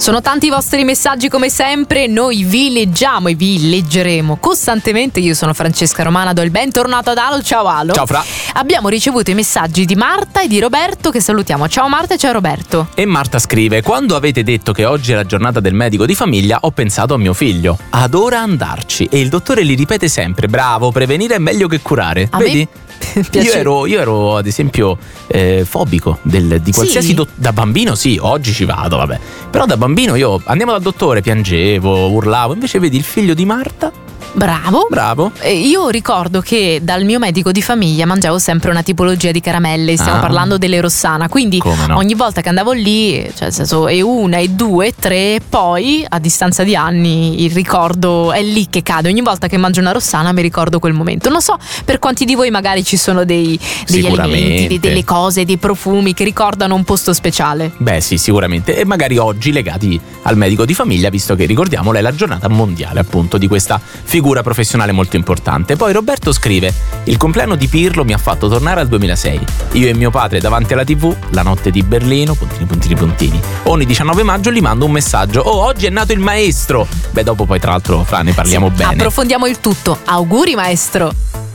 Sono tanti i vostri messaggi come sempre, noi vi leggiamo e vi leggeremo costantemente. Io sono Francesca Romana, do il bentornato ad Alo. Ciao Alo. Ciao Fra. Abbiamo ricevuto i messaggi di Marta e di Roberto che salutiamo. Ciao Marta e ciao Roberto. E Marta scrive: quando avete detto che oggi è la giornata del medico di famiglia, ho pensato a mio figlio. Adora andarci e il dottore gli ripete sempre: bravo, prevenire è meglio che curare. A Vedi? Io ero ad esempio fobico di qualsiasi Sì. da bambino. Sì, oggi ci vado, vabbè. Però da bambino io andiamo dal dottore, piangevo, urlavo. Invece vedi il figlio di Marta. Bravo. Io ricordo che dal mio medico di famiglia mangiavo sempre una tipologia di caramelle. Stiamo parlando delle Rossana. Quindi Come no? ogni volta che andavo lì, cioè nel senso, e una, e due, e tre, poi a distanza di anni il ricordo è lì che cade. Ogni volta che mangio una Rossana mi ricordo quel momento. Non so per quanti di voi magari ci sono degli alimenti, delle cose, dei profumi che ricordano un posto speciale. Beh sì, sicuramente. E magari oggi legati al medico di famiglia, visto che ricordiamolo è la giornata mondiale appunto di questa figura professionale molto importante. Poi Roberto scrive: il compleanno di Pirlo mi ha fatto tornare al 2006. Io e mio padre davanti alla TV, la notte di Berlino, puntini. Ogni 19 maggio gli mando un messaggio: oh, oggi è nato il maestro. Beh, dopo poi tra l'altro Fra ne parliamo bene. Approfondiamo il tutto. Auguri maestro.